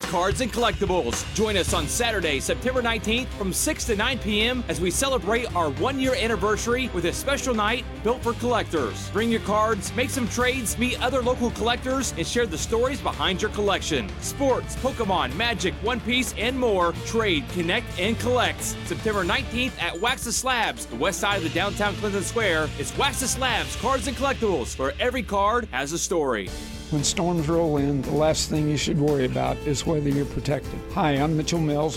Cards and Collectibles. Join us on Saturday, September 19th from 6 to 9 p.m. as we celebrate our 1-year anniversary with a special night built for collectors. Bring your cards, make some trades, meet other local collectors, and share the stories behind your collection. Sports, Pokemon, Magic, One Piece, and more. Trade, connect, and collect. September 19th at Wax Slabs, the west side of the downtown Clinton Square. It's Wax Slabs Cards and Collectibles, where every card has a story. When storms roll in, the last thing you should worry about is whether you're protected. Hi, I'm Mitchell Mills.